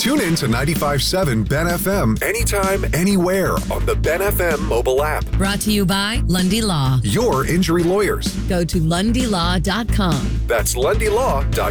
Tune in to 95.7 Ben FM anytime, anywhere on the Ben FM mobile app. Brought to you by Lundy Law. Your injury lawyers. Go to lundylaw.com. That's lundylaw.com.